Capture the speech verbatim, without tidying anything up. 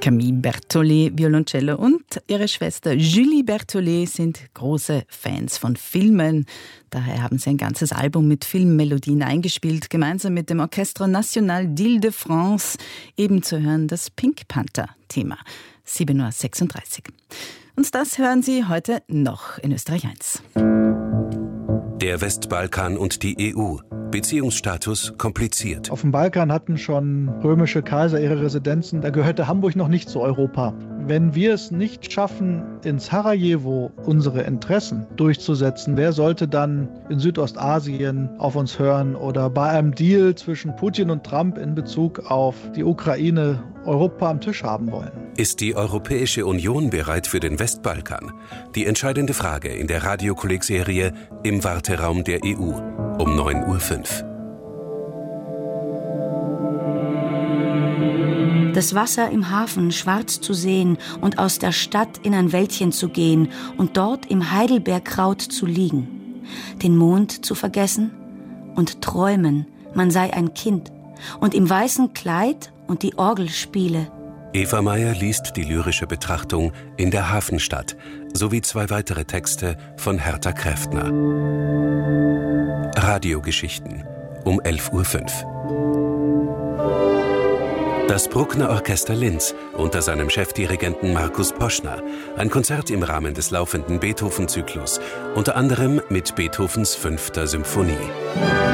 Camille Berthollet, Violoncello, und ihre Schwester Julie Berthollet sind große Fans von Filmen. Daher haben sie ein ganzes Album mit Filmmelodien eingespielt, gemeinsam mit dem Orchestre National d'Île-de-France. Eben zu hören das Pink Panther-Thema. sieben Uhr sechsunddreißig. Und das hören Sie heute noch in Österreich eins. Der Westbalkan und die E U. Beziehungsstatus kompliziert. Auf dem Balkan hatten schon römische Kaiser ihre Residenzen. Da gehörte Hamburg noch nicht zu Europa. Wenn wir es nicht schaffen, in Sarajevo unsere Interessen durchzusetzen, wer sollte dann in Südostasien auf uns hören oder bei einem Deal zwischen Putin und Trump in Bezug auf die Ukraine Europa am Tisch haben wollen? Ist die Europäische Union bereit für den Westbalkan? Die entscheidende Frage in der Radiokolleg-Serie Im Warteraum der E U um neun Uhr fünf. Das Wasser im Hafen schwarz zu sehen und aus der Stadt in ein Wäldchen zu gehen und dort im Heidelbeerkraut zu liegen. Den Mond zu vergessen und träumen, man sei ein Kind und im weißen Kleid und die Orgel spiele. Eva Meyer liest die lyrische Betrachtung In der Hafenstadt sowie zwei weitere Texte von Hertha Kräftner. Radiogeschichten um elf Uhr fünf. Das Bruckner Orchester Linz unter seinem Chefdirigenten Markus Poschner. Ein Konzert im Rahmen des laufenden Beethoven-Zyklus, unter anderem mit Beethovens fünfter Symphonie.